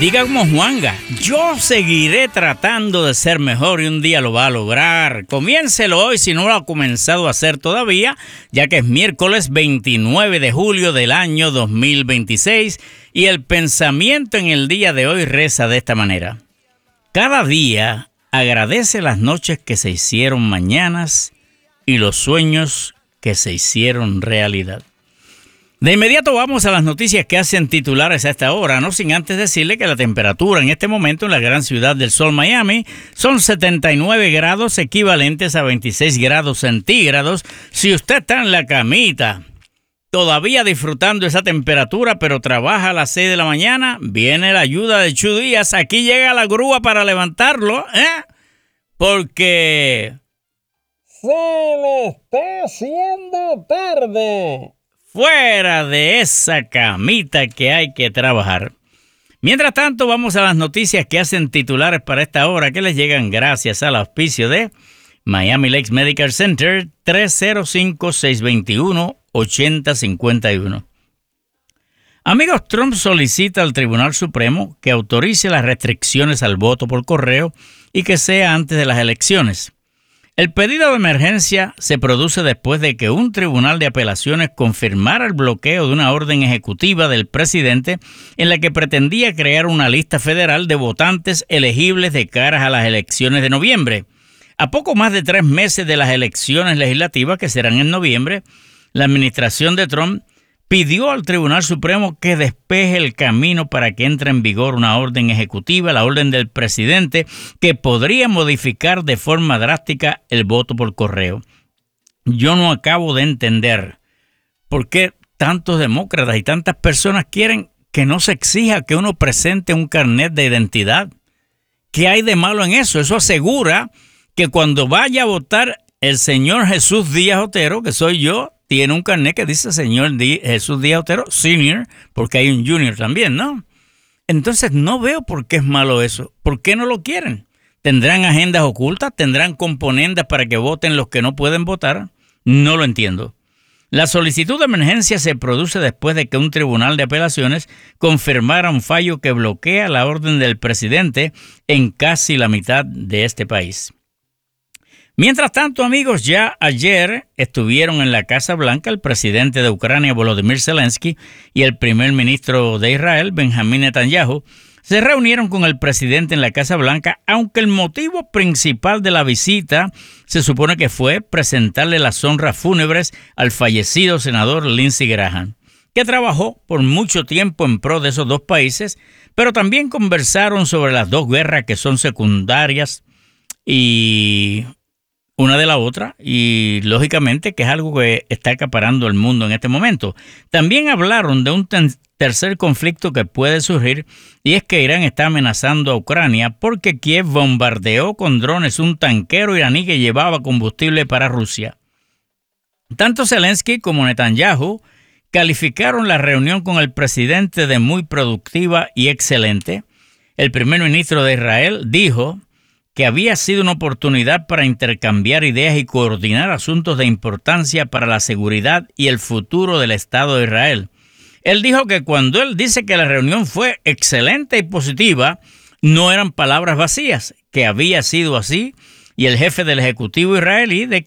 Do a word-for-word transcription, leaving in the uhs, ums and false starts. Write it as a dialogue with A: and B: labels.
A: Diga como Juanga, yo seguiré tratando de ser mejor y un día lo va a lograr. Comiéncelo hoy si no lo ha comenzado a hacer todavía, ya que es miércoles veintinueve de julio del año dos mil veintiséis y el pensamiento en el día de hoy reza de esta manera. Cada día agradece las noches que se hicieron mañanas y los sueños que se hicieron realidad. De inmediato vamos a las noticias que hacen titulares a esta hora, no sin antes decirle que la temperatura en este momento en la gran ciudad del sol Miami son setenta y nueve grados equivalentes a veintiséis grados centígrados. Si usted está en la camita, todavía disfrutando esa temperatura, pero trabaja a las seis de la mañana, viene la ayuda de Chu Díaz. Aquí llega la grúa para levantarlo, ¿eh? Porque se le está haciendo tarde. Fuera de esa camita que hay que trabajar. Mientras tanto, vamos a las noticias que hacen titulares para esta hora, que les llegan gracias al auspicio de Miami Lakes Medical Center, tres cero cinco, seis dos uno, ocho cero cinco uno. Amigos, Trump solicita al Tribunal Supremo que autorice las restricciones al voto por correo y que sea antes de las elecciones. El pedido de emergencia se produce después de que un tribunal de apelaciones confirmara el bloqueo de una orden ejecutiva del presidente en la que pretendía crear una lista federal de votantes elegibles de cara a las elecciones de noviembre. A poco más de tres meses de las elecciones legislativas, que serán en noviembre, la administración de Trump pidió al Tribunal Supremo que despeje el camino para que entre en vigor una orden ejecutiva, la orden del presidente, que podría modificar de forma drástica el voto por correo. Yo no acabo de entender por qué tantos demócratas y tantas personas quieren que no se exija que uno presente un carnet de identidad. ¿Qué hay de malo en eso? Eso asegura que cuando vaya a votar el señor Jesús Díaz Otero, que soy yo, tiene un carnet que dice señor Di- Jesús Díaz Otero, senior, porque hay un junior también, ¿no? Entonces no veo por qué es malo eso. ¿Por qué no lo quieren? ¿Tendrán agendas ocultas? ¿Tendrán componendas para que voten los que no pueden votar? No lo entiendo. La solicitud de emergencia se produce después de que un tribunal de apelaciones confirmara un fallo que bloquea la orden del presidente en casi la mitad de este país. Mientras tanto, amigos, ya ayer estuvieron en la Casa Blanca el presidente de Ucrania, Volodymyr Zelensky, y el primer ministro de Israel, Benjamín Netanyahu. Se reunieron con el presidente en la Casa Blanca, aunque el motivo principal de la visita se supone que fue presentarle las honras fúnebres al fallecido senador Lindsey Graham, que trabajó por mucho tiempo en pro de esos dos países, pero también conversaron sobre las dos guerras que son secundarias y una de la otra, y lógicamente que es algo que está acaparando el mundo en este momento. También hablaron de un ten- tercer conflicto que puede surgir, y es que Irán está amenazando a Ucrania porque Kiev bombardeó con drones un tanquero iraní que llevaba combustible para Rusia. Tanto Zelensky como Netanyahu calificaron la reunión con el presidente de muy productiva y excelente. El primer ministro de Israel dijo que había sido una oportunidad para intercambiar ideas y coordinar asuntos de importancia para la seguridad y el futuro del Estado de Israel. Él dijo que cuando él dice que la reunión fue excelente y positiva, no eran palabras vacías, que había sido así, y el jefe del Ejecutivo israelí